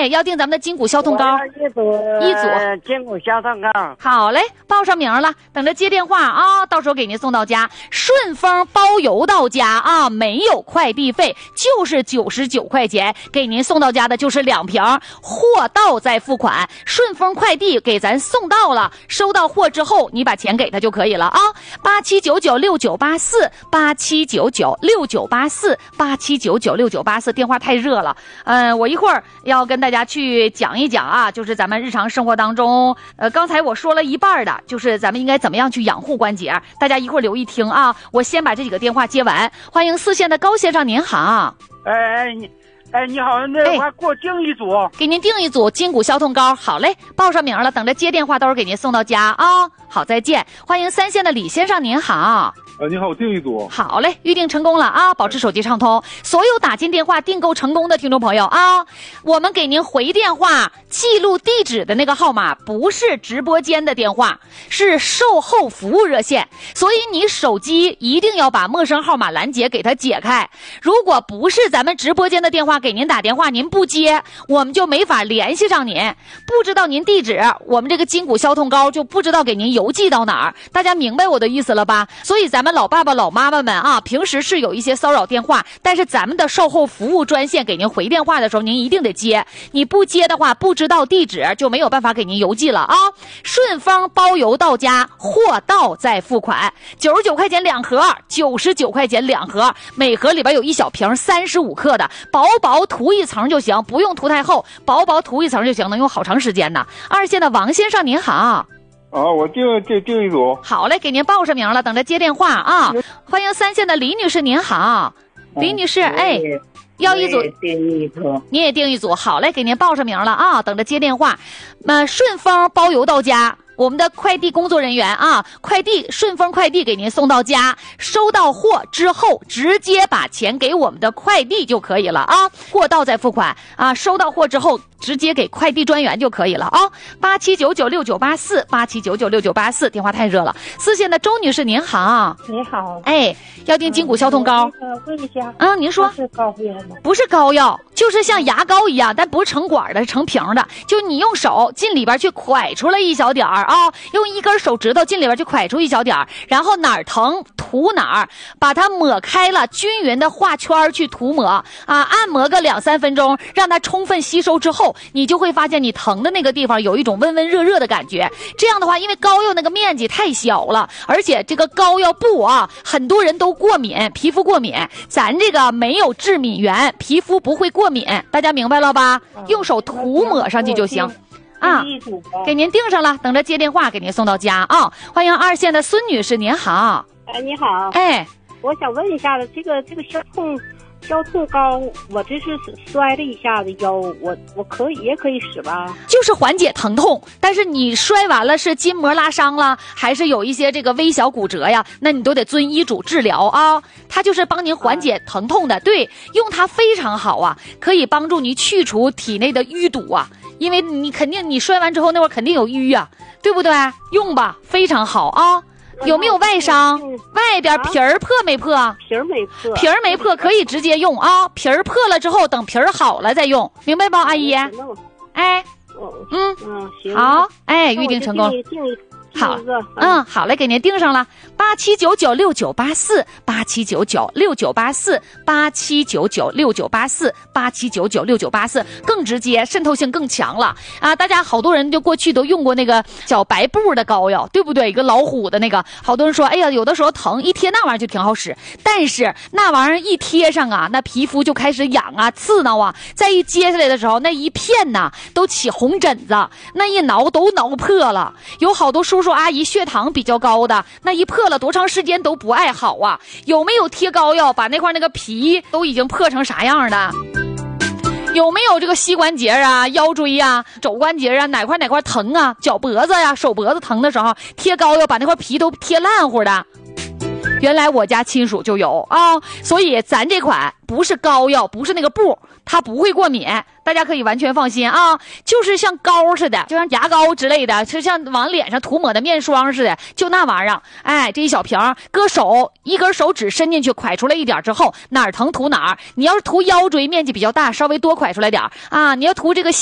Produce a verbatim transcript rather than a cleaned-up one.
哎，要订咱们的筋骨消痛膏， 一组一组筋骨消痛膏。 好嘞，报上名了，等着接电话啊，到时候给您送到家，顺丰包邮到家啊，没有快递费，就是九十九块钱，给您送到家的就是两瓶，货到再付款，顺丰快递给咱送到了，收到货之后你把钱给他就可以了啊。八七九九六九八四，八七九九六九八四，八七九九六九八四，电话太热了，嗯、呃，我一会儿要跟大家去讲一讲啊，就是咱们日常生活当中，呃，刚才我说了一半的，就是咱们应该怎么样去养护关节，大家一会儿留意听啊。我先把这几个电话接完，欢迎四线的高先生，您好。 哎，你，哎，你好，那我给我订一组， 给您订一组筋骨消痛膏。好嘞，报上名了，等着接电话，到时候给您送到家啊。好，再见。欢迎三线的李先生，您好。 呃，你好，我订一组。 好嘞，预定成功了啊！保持手机畅通，所有打进电话订购成功的听众朋友啊，我们给您回电话记录地址的那个号码不是直播间的电话，是售后服务热线，所以你手机一定要把陌生号码拦截给它解开。如果不是咱们直播间的电话给您打电话，您不接，我们就没法联系上您，不知道您地址，我们这个筋骨消痛膏就不知道给您邮寄到哪儿。大家明白我的意思了吧？所以咱们老爸爸老妈妈们啊，平时是有一些骚扰电话，但是咱们的售后服务专线给您回电话的时候，您一定得接，你不接的话，不知道地址就没有办法给您邮寄了啊。顺丰包邮到家，货到再付款，九十九块钱两盒，九十九块钱两盒，每盒里边有一小瓶三十五克的，薄薄涂一层就行，不用涂太厚，薄薄涂一层就行，能用好长时间呢。二线的王先生您好。 啊，我订订订一组。 好嘞，给您报上名了，等着接电话啊。欢迎三线的李女士，您好。李女士，哎，要一组， 订一组， 你也订一组。好嘞，给您报上名了啊，等着接电话。呃，顺丰包邮到家。我们的快递工作人员啊，快递顺丰快递给您送到家，收到货之后直接把钱给我们的快递就可以了啊，货到再付款啊，收到货之后直接给快递专员就可以了啊。八七九九六九八四，八七九九六九八四，电话太热了。四线的周女士您好。 你好， 哎，要订筋骨消痛膏。 呃，问一下， 啊，您说是膏药吗？ 不是膏药，就是像牙膏一样，但不是成管的，是成瓶的，就你用手进里边去蒯出来一小点儿啊，用一根手指头进里边去蒯出一小点儿，然后哪儿疼涂哪儿，把它抹开了，均匀的画圈去涂抹啊，按摩个两三分钟，让它充分吸收之后，你就会发现你疼的那个地方有一种温温热热的感觉。这样的话，因为膏药那个面积太小了，而且这个膏药布啊，很多人都过敏，皮肤过敏，咱这个没有致敏源，皮肤不会过敏，大家明白了吧？用手涂抹上去就行。啊，给您订上了，等着接电话给您送到家啊！欢迎二线的孙女士，您好。 哎，你好。 哎， 我想问一下子，这个这个消痛消痛膏，我这是摔了一下子腰，我我可以也可以使吧？ 就是缓解疼痛，但是你摔完了是筋膜拉伤了，还是有一些这个微小骨折呀？那你都得遵医嘱治疗啊。它就是帮您缓解疼痛的，对，用它非常好啊，可以帮助你去除体内的淤堵啊。因为你肯定你摔完之后那会儿肯定有淤啊，对不对？用吧，非常好啊。有没有外伤？外边皮儿破没破？ 皮儿没破。 皮儿没破可以直接用啊，皮儿破了之后等皮儿好了再用，明白吧，阿姨？哎，嗯嗯，行。 好，哎，预定成功。好，嗯，好嘞，给您订上了，八七九九六九八四，八七九九六九八四，八七九九六九八四，八七九九六九八四，更直接，渗透性更强了啊！大家好多人就过去都用过那个小白布的膏药，对不对？一个老虎的那个，好多人说，哎呀，有的时候疼，一贴那玩意儿就挺好使，但是那玩意儿一贴上啊，那皮肤就开始痒啊、刺挠啊，再一揭下来的时候，那一片呐都起红疹子，那一挠都挠破了，有好多叔叔阿姨血糖比较高的，那一破了多长时间都不爱好啊。有没有贴膏药把那块那个皮都已经破成啥样的？有没有这个膝关节啊、腰椎啊、肘关节啊，哪块哪块疼啊，脚脖子呀、手脖子疼的时候贴膏药把那块皮都贴烂乎的？原来我家亲属就有啊，所以咱这款不是膏药，不是那个布，它不会过敏，大家可以完全放心啊。就是像膏似的，就像牙膏之类的，就像往脸上涂抹的面霜似的，就那玩意儿。哎，这一小瓶搁手，一根手指伸进去，蒯出来一点之后，哪儿疼涂哪儿。你要是涂腰椎面积比较大，稍微多蒯出来点啊。你要涂这个